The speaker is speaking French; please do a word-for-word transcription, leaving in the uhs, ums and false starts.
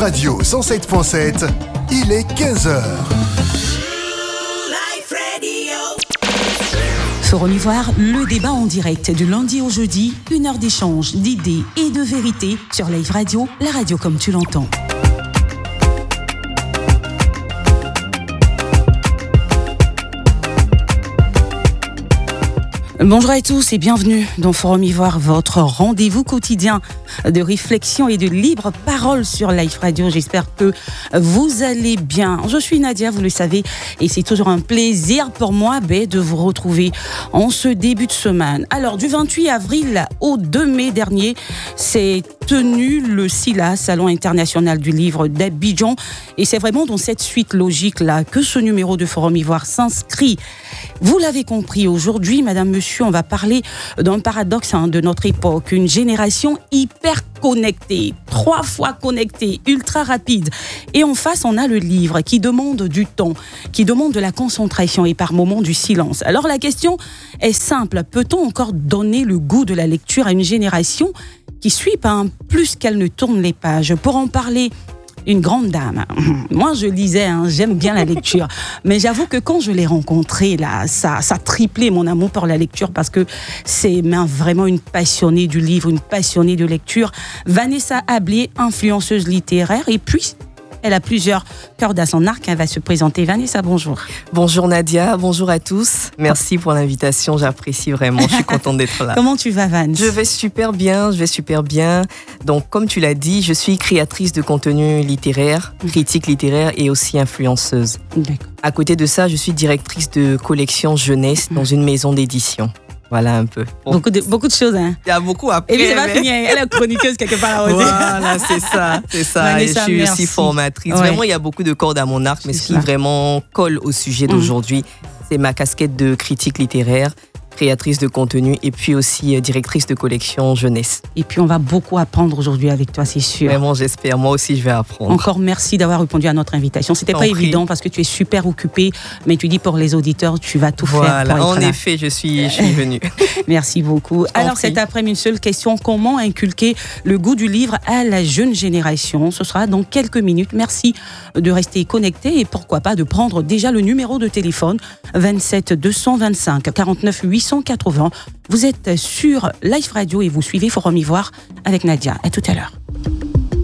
Radio cent sept point sept, il est quinze heures. Forum Ivoire, le débat en direct du lundi au jeudi, une heure d'échange, d'idées et de vérité sur Live Radio, la radio comme tu l'entends. Bonjour à tous et bienvenue dans Forum Ivoire, votre rendez-vous quotidien de réflexion et de libre parole sur Live Radio. J'espère que vous allez bien. Je suis Nadia, vous le savez, et c'est toujours un plaisir pour moi ben, de vous retrouver en ce début de semaine. Alors, du vingt-huit avril au deux mai dernier, s'est tenu le SILA, Salon international du livre d'Abidjan, et c'est vraiment dans cette suite logique-là que ce numéro de Forum Ivoire s'inscrit. Vous l'avez compris, aujourd'hui, madame, monsieur, on va parler d'un paradoxe hein, de notre époque, une génération hyper connectée, trois fois connectée, ultra rapide. Et en face, on a le livre qui demande du temps, qui demande de la concentration et par moments du silence. Alors la question est simple, peut-on encore donner le goût de la lecture à une génération qui suit pas un plus qu'elle ne tourne les pages? Pour en parler, une grande dame. Moi, je lisais, hein, j'aime bien la lecture. Mais j'avoue que quand je l'ai rencontrée, là, ça, ça a triplé mon amour pour la lecture parce que c'est vraiment une passionnée du livre, une passionnée de lecture. Vanessa Ablé, influenceuse littéraire. Et puis, elle a plusieurs cordes à son arc. Elle va se présenter. Vanessa, bonjour. Bonjour Nadia, bonjour à tous. Merci pour l'invitation, j'apprécie vraiment. Je suis contente d'être là. Comment tu vas, Van? Je vais super bien, je vais super bien. Donc, comme tu l'as dit, je suis créatrice de contenu littéraire, critique littéraire et aussi influenceuse. D'accord. À côté de ça, je suis directrice de collection jeunesse dans une maison d'édition. Voilà un peu. Bon. Beaucoup, de, beaucoup de choses. Hein. Il y a beaucoup à Et puis, c'est pas mais... fini. Elle est chroniqueuse quelque part. Voilà, c'est ça. C'est ça. Vanessa, et je suis merci. aussi formatrice. Ouais. Vraiment, il y a beaucoup de cordes à mon arc, mais C'est ce qui ça. vraiment colle au sujet d'aujourd'hui, mmh. c'est ma casquette de critique littéraire, créatrice de contenu et puis aussi directrice de collection jeunesse. Et puis, on va beaucoup apprendre aujourd'hui avec toi, c'est sûr. Vraiment, j'espère. Moi aussi, je vais apprendre. Encore merci d'avoir répondu à notre invitation. C'était T'en pas prie. évident parce que tu es super occupée, mais tu dis pour les auditeurs, tu vas tout Voilà. faire pour être En là. effet, je suis, je suis venue. Merci beaucoup. T'en Alors, prie. cet après-midi, une seule question. Comment inculquer le goût du livre à la jeune génération? Ce sera dans quelques minutes. Merci de rester connecté et pourquoi pas de prendre déjà le numéro de téléphone vingt-sept deux cent vingt-cinq quarante-neuf huit cent quatre-vingts. Vous êtes sur Live Radio et vous suivez Forum Ivoire avec Nadia. À tout à l'heure.